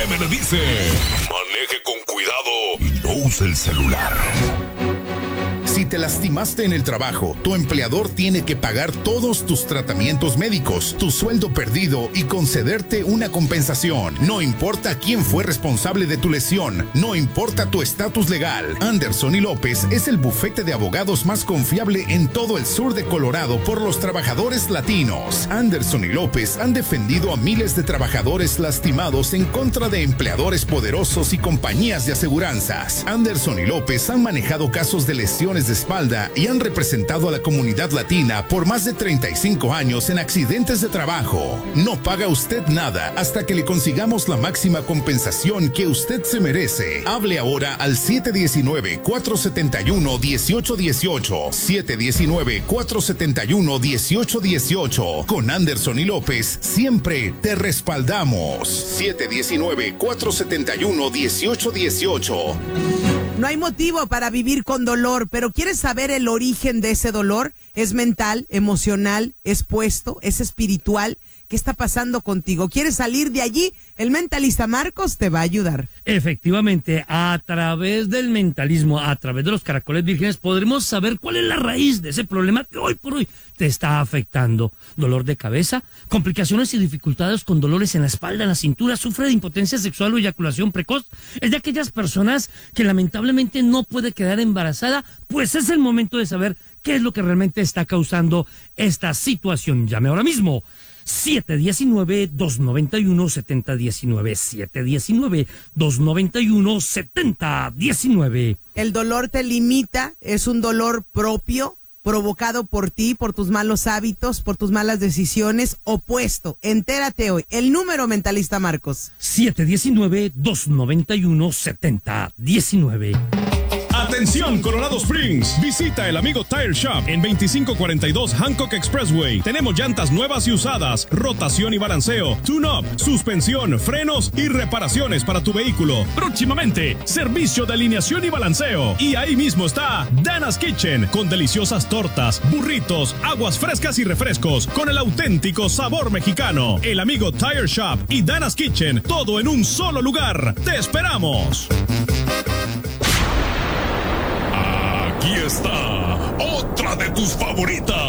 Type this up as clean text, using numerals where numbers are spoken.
FM le dice: maneje con cuidado y no use el celular. Si te lastimaste en el trabajo, tu empleador tiene que pagar todos tus tratamientos médicos, tu sueldo perdido y concederte una compensación. No importa quién fue responsable de tu lesión, no importa tu estatus legal. Anderson y López es el bufete de abogados más confiable en todo el sur de Colorado por los trabajadores latinos. Anderson y López han defendido a miles de trabajadores lastimados en contra de empleadores poderosos y compañías de aseguranzas. Anderson y López han manejado casos de lesiones de espalda y han representado a la comunidad latina por más de 35 años en accidentes de trabajo. No paga usted nada hasta que le consigamos la máxima compensación que usted se merece. Hable ahora al 719-471-1818. 719-471-1818. Con Anderson y López siempre te respaldamos. 719-471-1818. No hay motivo para vivir con dolor, pero ¿quieres saber el origen de ese dolor? ¿Es mental, emocional, es puesto, es espiritual? ¿Qué está pasando contigo? ¿Quieres salir de allí? El mentalista Marcos te va a ayudar. Efectivamente, a través del mentalismo, a través de los caracoles vírgenes, podremos saber cuál es la raíz de ese problema que hoy por hoy te está afectando. Dolor de cabeza, complicaciones y dificultades con dolores en la espalda, en la cintura, sufre de impotencia sexual o eyaculación precoz. Es de aquellas personas que lamentablemente no puede quedar embarazada, pues es el momento de saber qué es lo que realmente está causando esta situación. Llame ahora mismo. 719-291-7019. 719-291-7019. El dolor te limita, es un dolor propio, provocado por ti, por tus malos hábitos, por tus malas decisiones, opuesto. Entérate hoy. El número, mentalista Marcos. 719-291-7019. Atención Colorado Springs, visita el amigo Tire Shop en 2542 Hancock Expressway. Tenemos llantas nuevas y usadas, rotación y balanceo, tune-up, suspensión, frenos y reparaciones para tu vehículo. Próximamente, servicio de alineación y balanceo. Y ahí mismo está Dana's Kitchen, con deliciosas tortas, burritos, aguas frescas y refrescos, con el auténtico sabor mexicano. El amigo Tire Shop y Dana's Kitchen, todo en un solo lugar. ¡Te esperamos! Aquí está otra de tus favoritas.